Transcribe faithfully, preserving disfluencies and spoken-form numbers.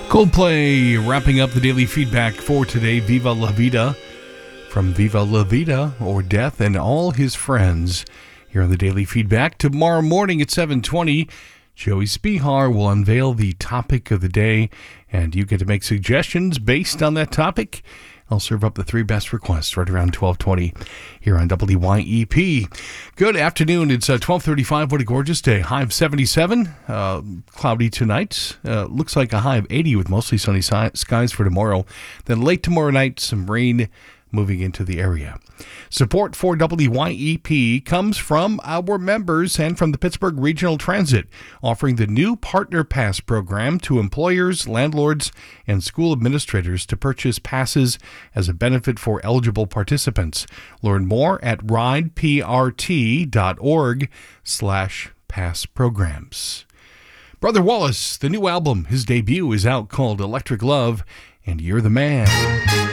Coldplay wrapping up the daily feedback for today. Viva La Vida from Viva La Vida or Death and All His Friends here on the daily feedback. Tomorrow morning at seven twenty, Joey Spihar will unveil the topic of the day, and you get to make suggestions based on that topic. I'll serve up the three best requests right around twelve twenty here on W Y E P. Good afternoon. It's uh, twelve thirty-five. What a gorgeous day. High of seventy-seven. Uh, cloudy tonight. Uh, looks like a high of eighty with mostly sunny si- skies for tomorrow. Then late tomorrow night, some rain moving into the area. Support for W Y E P comes from our members and from the Pittsburgh Regional Transit, offering the new Partner Pass program to employers, landlords, and school administrators to purchase passes as a benefit for eligible participants. Learn more at rideprt.org slash pass programs. Brother Wallace, the new album, his debut is out called Electric Love, and You're the Man.